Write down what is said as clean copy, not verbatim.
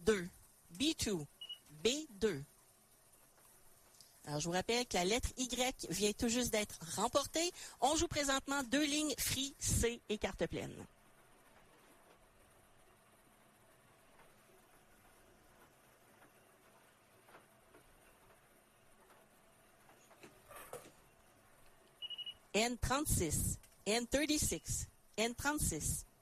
B2. B2. B2. Alors, je vous rappelle que la lettre Y vient tout juste d'être remportée. On joue présentement 2 lignes free, C et carte pleine. N36, N36, N36.